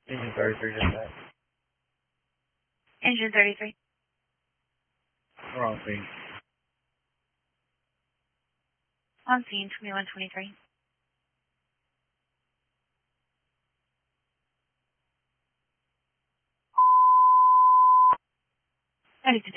Engine 33 dispatch. Engine 33. We're on scene. On scene, 2123.